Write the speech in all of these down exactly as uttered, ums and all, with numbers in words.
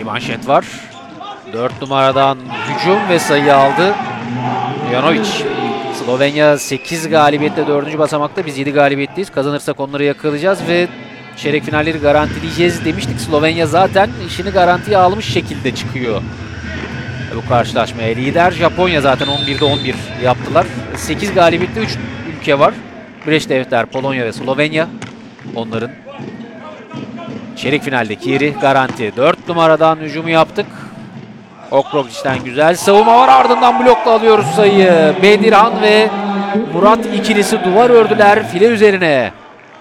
Manşet var. dört numaradan hücum ve sayı aldı Jovanovic. Slovenya sekiz galibiyetle dördüncü basamakta. Biz yedi galibiyetteyiz. Kazanırsak onları yakalayacağız ve çeyrek finalleri garantileyeceğiz demiştik. Slovenya zaten işini garantiye almış şekilde çıkıyor bu karşılaşmaya. Lider Japonya zaten on birde on bir yaptılar. sekiz galibiyetli üç ülke var. Birleşik Devletler, Polonya ve Slovenya. Onların çeyrek finaldeki yeri garanti. dört numaradan hücumu yaptık. Okrogic'den güzel savunma var. Ardından blokla alıyoruz sayıyı. Bedirhan ve Murat ikilisi duvar ördüler file üzerine.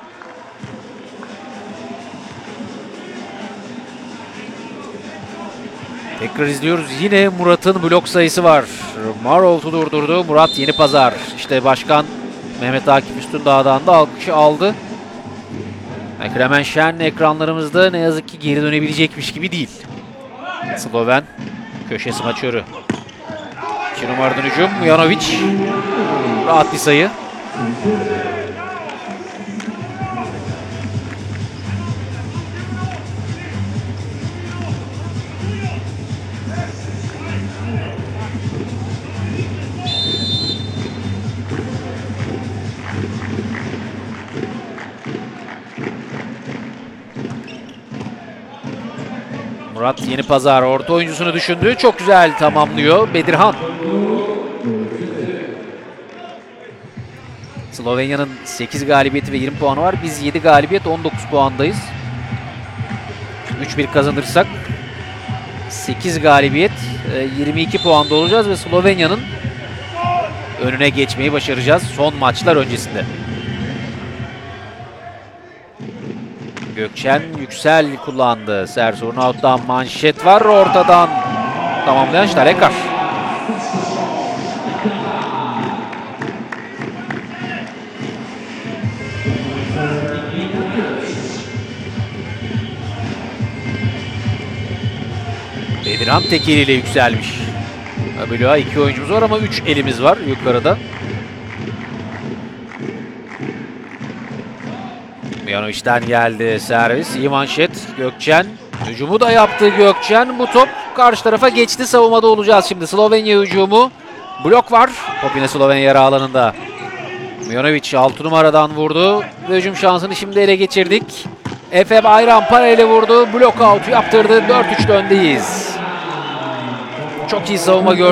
Tekrar izliyoruz. Yine Murat'ın blok sayısı var. Marolt'u durdurdu. Murat Yenipazar. İşte Başkan Mehmet Akif Üstündağ'dan da alkışı aldı. Ekremen Şen ekranlarımızda ne yazık ki geri dönebilecekmiş gibi değil. Sloven köşe smaçörü. iki numaradan hücum. Jovanovic. Rahat bir sayı. Murat Yenipazar orta oyuncusunu düşündü. Çok güzel tamamlıyor Bedirhan. Slovenya'nın sekiz galibiyeti ve yirmi puanı var. Biz yedi galibiyet on dokuz puandayız. üç bir kazanırsak sekiz galibiyet yirmi iki puanda olacağız ve Slovenya'nın önüne geçmeyi başaracağız son maçlar öncesinde. Gökçen Yüksel kullandı. Sersor'un out'tan manşet var. Ortadan tamamlayan Stalekar. Bedirhan tek eliyle yükselmiş. Bloğa iki oyuncumuz var ama üç elimiz var yukarıda. Janovic'den geldi servis. İyi manşet. Gökçen. Hücumu da yaptı Gökçen. Bu top karşı tarafa geçti. Savunmada olacağız şimdi. Slovenya hücumu. Blok var. Top yine Slovenya yarı alanında. Jovanovic altı numaradan vurdu. Ve hücum şansını şimdi ele geçirdik. Efe Bayram parayla vurdu. Blok out yaptırdı. dört üç öndeyiz. Çok iyi savunma gördük.